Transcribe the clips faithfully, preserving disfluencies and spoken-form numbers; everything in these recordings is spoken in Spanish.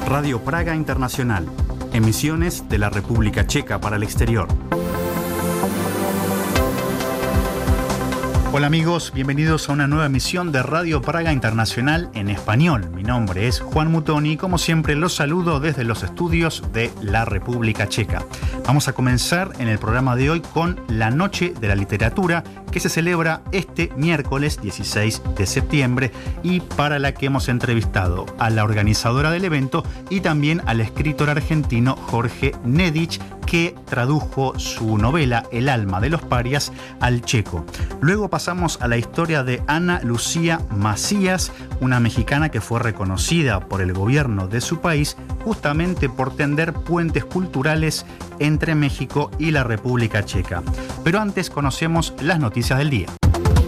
Radio Praga Internacional. Emisiones de la República Checa para el exterior. Hola amigos, bienvenidos a una nueva emisión de Radio Praga Internacional en español. Mi nombre es Juan Mutoni y como siempre los saludo desde los estudios de la República Checa. Vamos a comenzar en el programa de hoy con la Noche de la Literatura, que se celebra este miércoles dieciséis de septiembre y para la que hemos entrevistado a la organizadora del evento y también al escritor argentino Jorge Nedić, que tradujo su novela El alma de los parias al checo. Luego pasamos a la historia de Ana Lucía Macías, una mexicana que fue reconocida por el gobierno de su país justamente por tender puentes culturales entre México y la República Checa. Pero antes conocemos las noticias del día.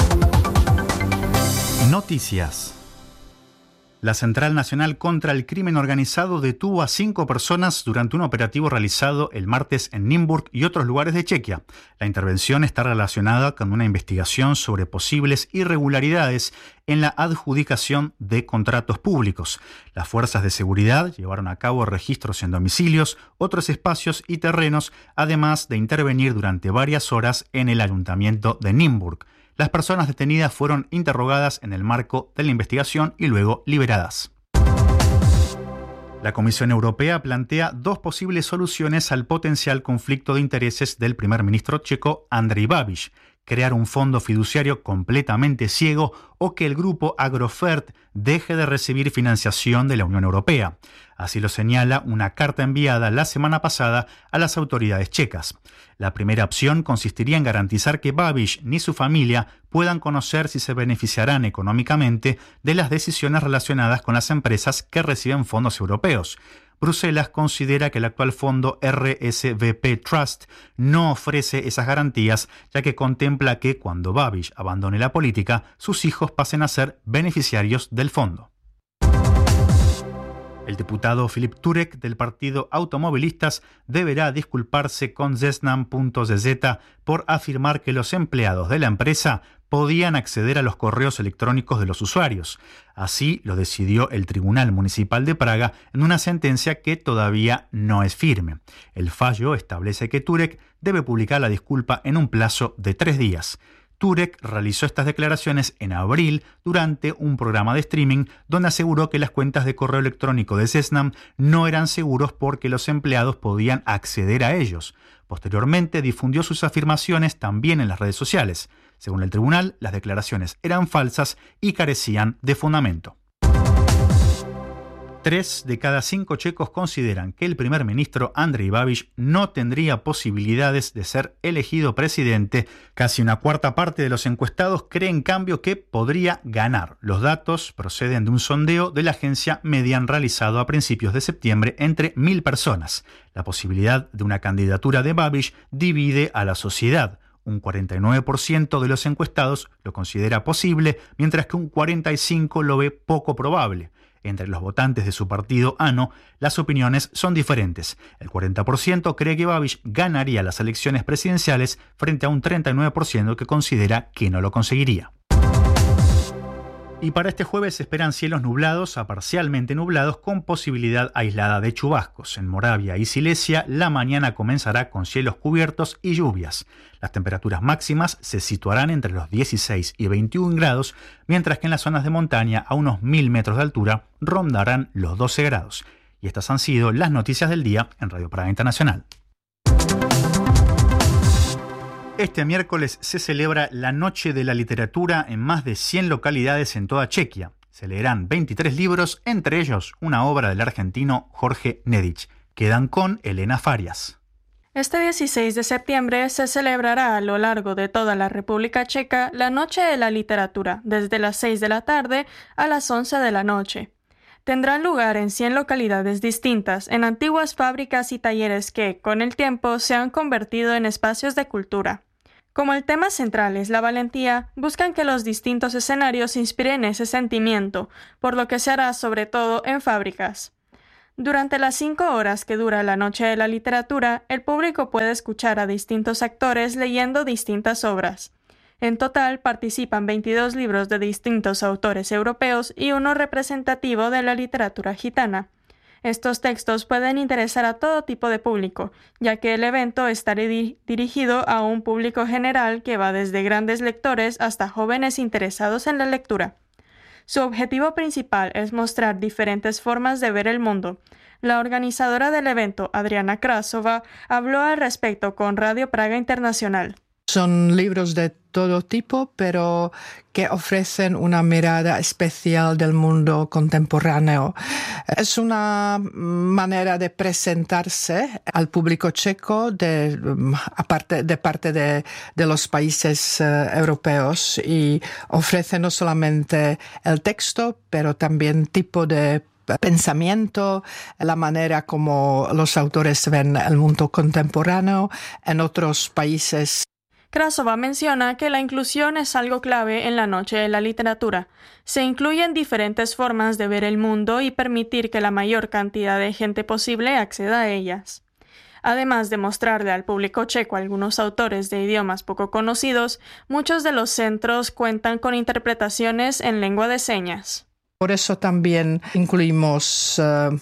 Noticias. La Central Nacional contra el Crimen Organizado detuvo a cinco personas durante un operativo realizado el martes en Nymburk y otros lugares de Chequia. La intervención está relacionada con una investigación sobre posibles irregularidades en la adjudicación de contratos públicos. Las fuerzas de seguridad llevaron a cabo registros en domicilios, otros espacios y terrenos, además de intervenir durante varias horas en el ayuntamiento de Nymburk. Las personas detenidas fueron interrogadas en el marco de la investigación y luego liberadas. La Comisión Europea plantea dos posibles soluciones al potencial conflicto de intereses del primer ministro checo Andrej Babiš: crear un fondo fiduciario completamente ciego o que el grupo Agrofert deje de recibir financiación de la Unión Europea. Así lo señala una carta enviada la semana pasada a las autoridades checas. La primera opción consistiría en garantizar que Babiš ni su familia puedan conocer si se beneficiarán económicamente de las decisiones relacionadas con las empresas que reciben fondos europeos. Bruselas considera que el actual fondo R S V P Trust no ofrece esas garantías, ya que contempla que cuando Babiš abandone la política, sus hijos pasen a ser beneficiarios del fondo. El diputado Filip Turek del partido Automovilistas deberá disculparse con Seznam punto z z por afirmar que los empleados de la empresa podían acceder a los correos electrónicos de los usuarios. Así lo decidió el Tribunal Municipal de Praga en una sentencia que todavía no es firme. El fallo establece que Turek debe publicar la disculpa en un plazo de tres días. Turek realizó estas declaraciones en abril durante un programa de streaming donde aseguró que las cuentas de correo electrónico de Seznam no eran seguros porque los empleados podían acceder a ellos. Posteriormente difundió sus afirmaciones también en las redes sociales. Según el tribunal, las declaraciones eran falsas y carecían de fundamento. Tres de cada cinco checos consideran que el primer ministro Andrej Babiš no tendría posibilidades de ser elegido presidente. Casi una cuarta parte de los encuestados cree en cambio que podría ganar. Los datos proceden de un sondeo de la agencia Median realizado a principios de septiembre entre mil personas. La posibilidad de una candidatura de Babiš divide a la sociedad. Un cuarenta y nueve por ciento de los encuestados lo considera posible, mientras que un cuarenta y cinco por ciento lo ve poco probable. Entre los votantes de su partido ANO, las opiniones son diferentes. El cuarenta por ciento cree que Babiš ganaría las elecciones presidenciales frente a un treinta y nueve por ciento que considera que no lo conseguiría. Y para este jueves se esperan cielos nublados a parcialmente nublados con posibilidad aislada de chubascos. En Moravia y Silesia la mañana comenzará con cielos cubiertos y lluvias. Las temperaturas máximas se situarán entre los dieciséis y veintiún grados, mientras que en las zonas de montaña a unos mil metros de altura rondarán los doce grados. Y estas han sido las noticias del día en Radio Praga Internacional. Este miércoles se celebra la Noche de la Literatura en más de cien localidades en toda Chequia. Se leerán veintitrés libros, entre ellos una obra del argentino Jorge Nedić. Quedan con Elena Farias. Este dieciséis de septiembre se celebrará a lo largo de toda la República Checa la Noche de la Literatura, desde las seis de la tarde a las once de la noche. Tendrán lugar en cien localidades distintas, en antiguas fábricas y talleres que, con el tiempo, se han convertido en espacios de cultura. Como el tema central es la valentía, buscan que los distintos escenarios inspiren ese sentimiento, por lo que se hará sobre todo en fábricas. Durante las cinco horas que dura la Noche de la Literatura, el público puede escuchar a distintos actores leyendo distintas obras. En total participan veintidós libros de distintos autores europeos y uno representativo de la literatura gitana. Estos textos pueden interesar a todo tipo de público, ya que el evento está di- dirigido a un público general que va desde grandes lectores hasta jóvenes interesados en la lectura. Su objetivo principal es mostrar diferentes formas de ver el mundo. La organizadora del evento, Adriana Krasova, habló al respecto con Radio Praga Internacional. Son libros de todo tipo, pero que ofrecen una mirada especial del mundo contemporáneo. Es una manera de presentarse al público checo de, aparte, de parte de, de los países uh, europeos y ofrece no solamente el texto, pero también tipo de pensamiento, la manera como los autores ven el mundo contemporáneo en otros países. Krasova menciona que la inclusión es algo clave en la Noche de la Literatura. Se incluyen diferentes formas de ver el mundo y permitir que la mayor cantidad de gente posible acceda a ellas. Además de mostrarle al público checo algunos autores de idiomas poco conocidos, muchos de los centros cuentan con interpretaciones en lengua de señas. Por eso también incluimos uh,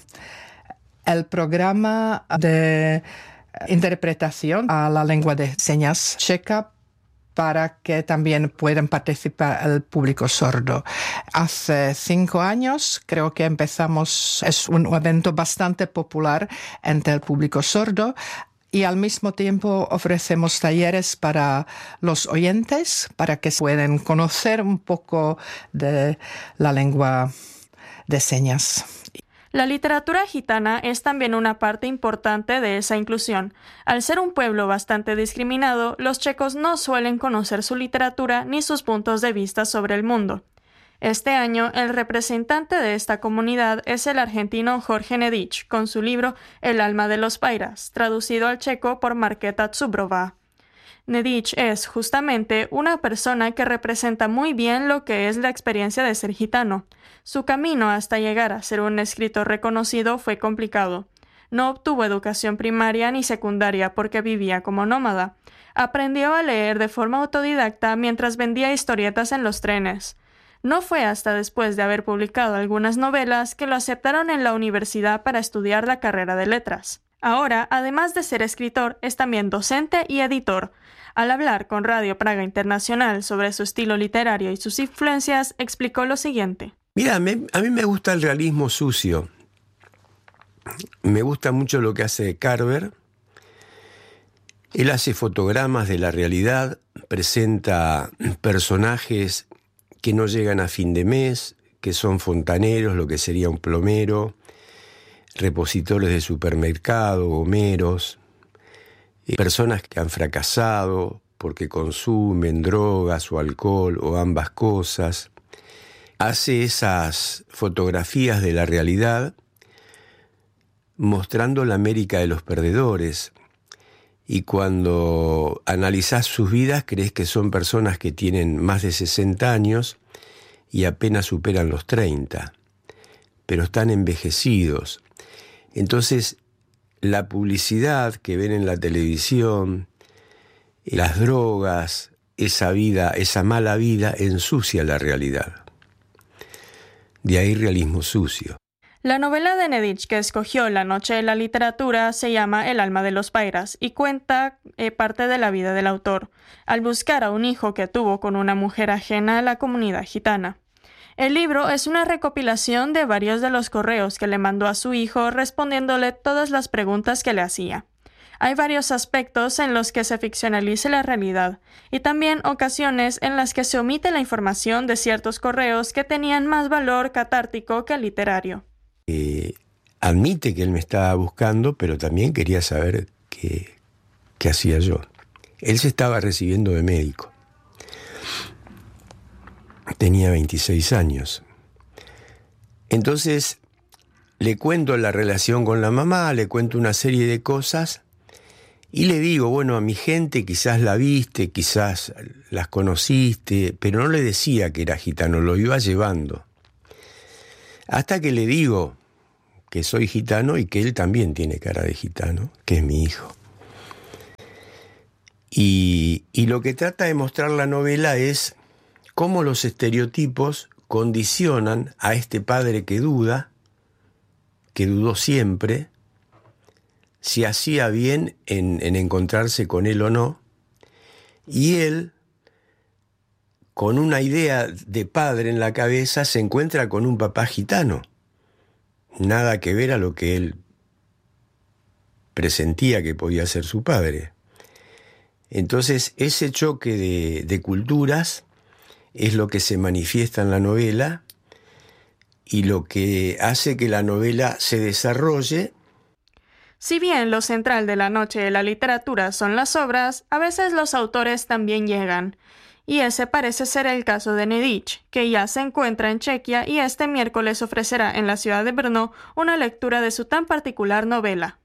el programa de interpretación a la lengua de señas checa para que también puedan participar el público sordo. Hace cinco años creo que empezamos, es un evento bastante popular entre el público sordo y al mismo tiempo ofrecemos talleres para los oyentes para que puedan conocer un poco de la lengua de señas. La literatura gitana es también una parte importante de esa inclusión. Al ser un pueblo bastante discriminado, los checos no suelen conocer su literatura ni sus puntos de vista sobre el mundo. Este año, el representante de esta comunidad es el argentino Jorge Nedić, con su libro El alma de los pairas, traducido al checo por Markéta Zubrova. Nedić es, justamente, una persona que representa muy bien lo que es la experiencia de ser gitano. Su camino hasta llegar a ser un escritor reconocido fue complicado. No obtuvo educación primaria ni secundaria porque vivía como nómada. Aprendió a leer de forma autodidacta mientras vendía historietas en los trenes. No fue hasta después de haber publicado algunas novelas que lo aceptaron en la universidad para estudiar la carrera de letras. Ahora, además de ser escritor, es también docente y editor. Al hablar con Radio Praga Internacional sobre su estilo literario y sus influencias, explicó lo siguiente. Mira, me, a mí me gusta el realismo sucio. Me gusta mucho lo que hace Carver. Él hace fotogramas de la realidad, presenta personajes que no llegan a fin de mes, que son fontaneros, lo que sería un plomero, repositores de supermercado, gomeros, personas que han fracasado porque consumen drogas o alcohol o ambas cosas. Hace esas fotografías de la realidad mostrando la América de los perdedores. Y cuando analizás sus vidas, crees que son personas que tienen más de sesenta años y apenas superan los treinta, pero están envejecidos. Entonces, la publicidad que ven en la televisión, las drogas, esa vida, esa mala vida, ensucia la realidad. De ahí realismo sucio. La novela de Nedić que escogió la Noche de la Literatura se llama El alma de los pairas y cuenta eh, parte de la vida del autor, al buscar a un hijo que tuvo con una mujer ajena a la comunidad gitana. El libro es una recopilación de varios de los correos que le mandó a su hijo respondiéndole todas las preguntas que le hacía. Hay varios aspectos en los que se ficcionaliza la realidad y también ocasiones en las que se omite la información de ciertos correos que tenían más valor catártico que literario. Eh, admite que él me estaba buscando, pero también quería saber qué, qué hacía yo. Él se estaba recibiendo de médico. Tenía veintiséis años. Entonces, le cuento la relación con la mamá, le cuento una serie de cosas y le digo, bueno, a mi gente quizás la viste, quizás las conociste, pero no le decía que era gitano, lo iba llevando. Hasta que le digo que soy gitano y que él también tiene cara de gitano, que es mi hijo. Y, y lo que trata de mostrar la novela es cómo los estereotipos condicionan a este padre que duda, que dudó siempre si hacía bien en, en encontrarse con él o no, y él, con una idea de padre en la cabeza, se encuentra con un papá gitano. Nada que ver a lo que él presentía que podía ser su padre. Entonces, ese choque de, de culturas es lo que se manifiesta en la novela y lo que hace que la novela se desarrolle. Si bien lo central de la noche de la literatura son las obras, a veces los autores también llegan. Y ese parece ser el caso de Nedich, que ya se encuentra en Chequia y este miércoles ofrecerá en la ciudad de Brno una lectura de su tan particular novela.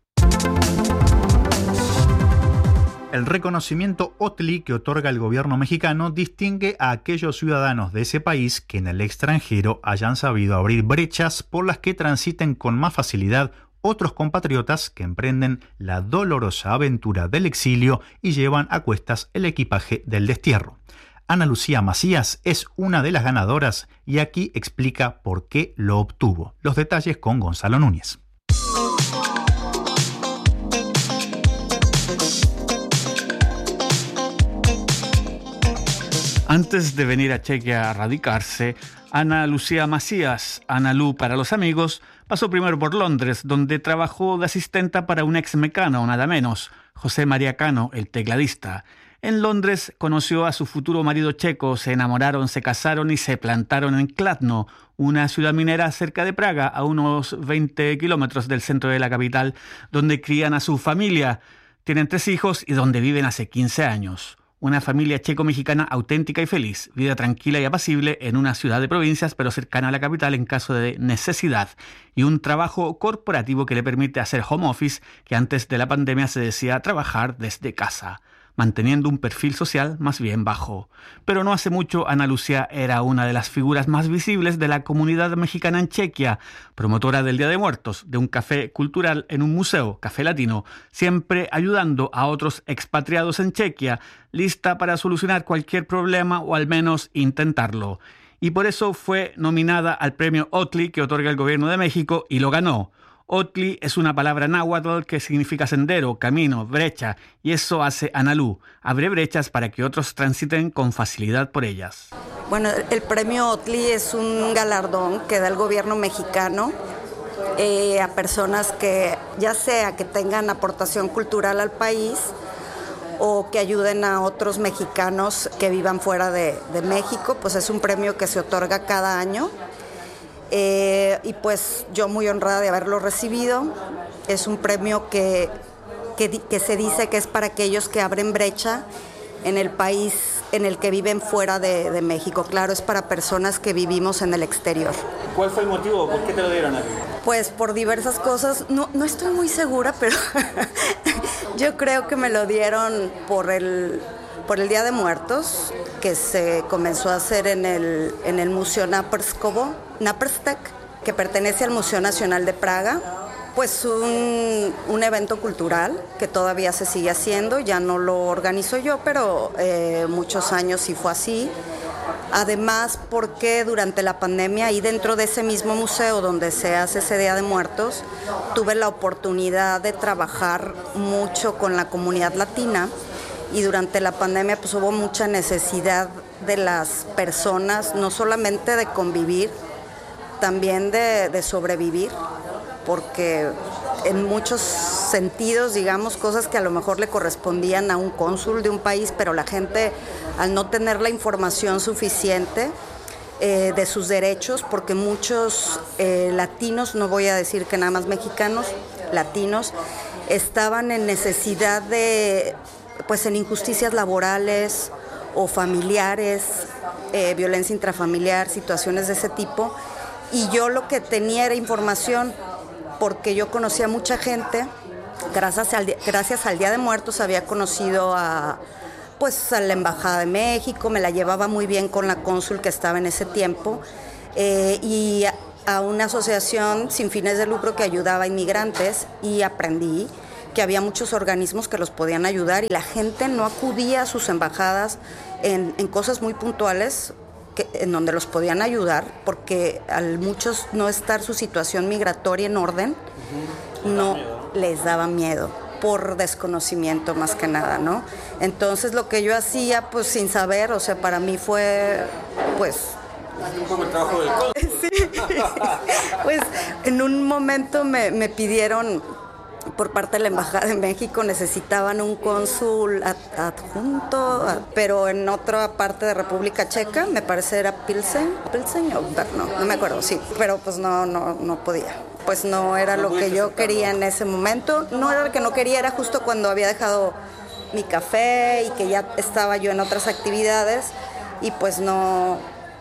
El reconocimiento Otli que otorga el gobierno mexicano distingue a aquellos ciudadanos de ese país que en el extranjero hayan sabido abrir brechas por las que transiten con más facilidad otros compatriotas que emprenden la dolorosa aventura del exilio y llevan a cuestas el equipaje del destierro. Ana Lucía Macías es una de las ganadoras y aquí explica por qué lo obtuvo. Los detalles con Gonzalo Núñez. Antes de venir a Chequia a radicarse, Ana Lucía Macías, Ana Lu para los amigos, pasó primero por Londres, donde trabajó de asistenta para un ex mecano, nada menos, José María Cano, el tecladista. En Londres conoció a su futuro marido checo, se enamoraron, se casaron y se plantaron en Kladno, una ciudad minera cerca de Praga, a unos veinte kilómetros del centro de la capital, donde crían a su familia. Tienen tres hijos y donde viven hace quince años. Una familia checo-mexicana auténtica y feliz, vida tranquila y apacible en una ciudad de provincias, pero cercana a la capital en caso de necesidad, y un trabajo corporativo que le permite hacer home office, que antes de la pandemia se decía trabajar desde casa, manteniendo un perfil social más bien bajo. Pero no hace mucho Ana Lucía era una de las figuras más visibles de la comunidad mexicana en Chequia, promotora del Día de Muertos, de un café cultural en un museo, Café Latino, siempre ayudando a otros expatriados en Chequia, lista para solucionar cualquier problema o al menos intentarlo. Y por eso fue nominada al premio Otli que otorga el gobierno de México y lo ganó. Otli es una palabra náhuatl que significa sendero, camino, brecha, y eso hace Ana Lu. Abre brechas para que otros transiten con facilidad por ellas. Bueno, el premio Otli es un galardón que da el gobierno mexicano eh, a personas que ya sea que tengan aportación cultural al país o que ayuden a otros mexicanos que vivan fuera de, de México. Pues es un premio que se otorga cada año. Eh, y pues yo muy honrada de haberlo recibido. Es un premio que, que, que se dice que es para aquellos que abren brecha en el país en el que viven fuera de, de México. Claro, es para personas que vivimos en el exterior. ¿Cuál fue el motivo? ¿Por qué te lo dieron a ti? Pues por diversas cosas. No, no estoy muy segura, pero yo creo que me lo dieron por el... por el Día de Muertos, que se comenzó a hacer en el, en el Museo Naprskovo, Naprstek, que pertenece al Museo Nacional de Praga. Pues un, un evento cultural que todavía se sigue haciendo, ya no lo organizo yo, pero eh, muchos años sí fue así. Además, porque durante la pandemia y dentro de ese mismo museo donde se hace ese Día de Muertos, tuve la oportunidad de trabajar mucho con la comunidad latina. Y durante la pandemia pues hubo mucha necesidad de las personas, no solamente de convivir, también de, de sobrevivir, porque en muchos sentidos, digamos, cosas que a lo mejor le correspondían a un cónsul de un país, pero la gente, al no tener la información suficiente eh, de sus derechos, porque muchos eh, latinos, no voy a decir que nada más mexicanos, latinos, estaban en necesidad de... pues en injusticias laborales o familiares, eh, violencia intrafamiliar, situaciones de ese tipo. Y yo lo que tenía era información, porque yo conocía a mucha gente. Gracias al, gracias al Día de Muertos había conocido a, pues, a la Embajada de México, me la llevaba muy bien con la cónsul que estaba en ese tiempo, eh, y a, a una asociación sin fines de lucro que ayudaba a inmigrantes, y aprendí que había muchos organismos que los podían ayudar y la gente no acudía a sus embajadas en, en cosas muy puntuales que, en donde los podían ayudar, porque al muchos no estar su situación migratoria en orden, uh-huh. no les daba miedo, por desconocimiento más que nada, ¿no? Entonces lo que yo hacía, pues sin saber, o sea, para mí fue, pues... un poco el trabajo del cónsul. Sí. Pues en un momento me, me pidieron, por parte de la Embajada de México, necesitaban un cónsul ad, adjunto, ad, pero en otra parte de República Checa, me parece era Pilsen, Pilsen o no, no me acuerdo, sí, pero pues no, no, no podía. Pues no era lo que yo quería en ese momento, no era lo que no quería, era justo cuando había dejado mi café y que ya estaba yo en otras actividades y pues no,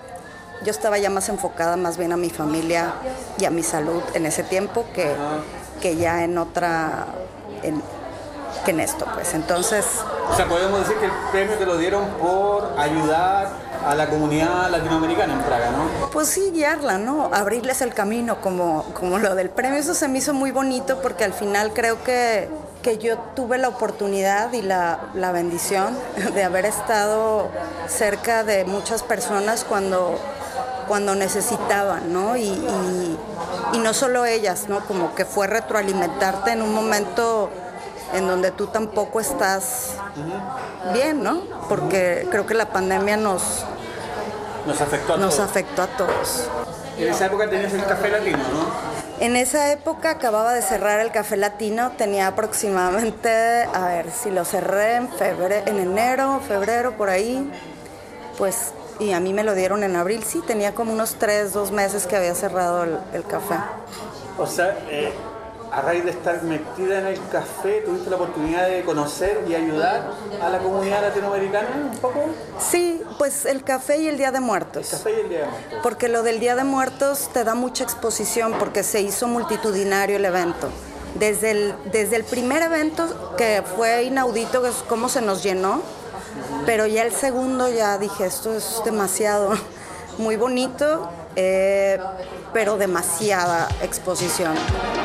yo estaba ya más enfocada más bien a mi familia y a mi salud en ese tiempo que, que ya en otra, en, que en esto, pues entonces... O sea, podemos decir que el premio te lo dieron por ayudar a la comunidad latinoamericana en Praga, ¿no? Pues sí, guiarla, ¿no? Abrirles el camino, como, como lo del premio. Eso se me hizo muy bonito porque al final creo que, que yo tuve la oportunidad y la, la bendición de haber estado cerca de muchas personas cuando, cuando necesitaban, ¿no? Y, y, y no solo ellas, ¿no? Como que fue retroalimentarte en un momento en donde tú tampoco estás bien, ¿no? Porque creo que la pandemia nos, nos afectó a nos todos. afectó a todos. En esa época tenías el Café Latino, ¿no? En esa época acababa de cerrar el Café Latino, tenía aproximadamente, a ver, si lo cerré en febrero, en enero, febrero, por ahí, pues, y a mí me lo dieron en abril, sí, tenía como unos tres, dos meses que había cerrado el, el café. O sea, eh... a raíz de estar metida en el café, ¿tuviste la oportunidad de conocer y ayudar a la comunidad latinoamericana un poco? Sí, pues el café y el Día de Muertos. El café y el Día de Muertos. Porque lo del Día de Muertos te da mucha exposición porque se hizo multitudinario el evento. Desde el, desde el primer evento, que fue inaudito, que es cómo se nos llenó, pero ya el segundo ya dije, esto es demasiado, muy bonito, eh, pero demasiada exposición.